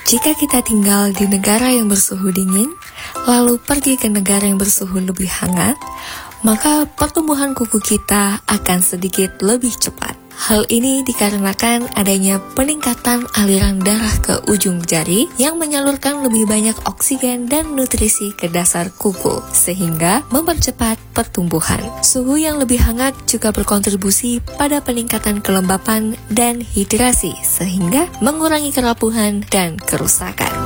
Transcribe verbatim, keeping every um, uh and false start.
Jika kita tinggal di negara yang bersuhu dingin, lalu pergi ke negara yang bersuhu lebih hangat, maka pertumbuhan kuku kita akan sedikit lebih cepat. Hal ini dikarenakan adanya peningkatan aliran darah ke ujung jari yang menyalurkan lebih banyak oksigen dan nutrisi ke dasar kuku, sehingga mempercepat pertumbuhan. Suhu yang lebih hangat juga berkontribusi pada peningkatan kelembapan dan hidrasi, sehingga mengurangi kerapuhan dan kerusakan.